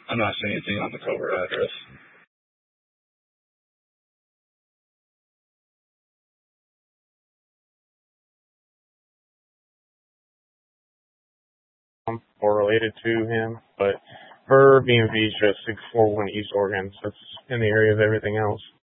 I'm not seeing anything on the covert address. Or related to him, but her BMV is just 641 East Oregon, so it's in the area of everything else.